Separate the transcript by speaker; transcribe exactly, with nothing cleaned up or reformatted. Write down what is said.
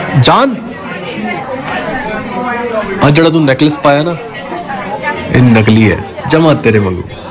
Speaker 1: जान आज जड़ा तू नेकलेस पाया ना, ये नकली है, जमा तेरे वांगू।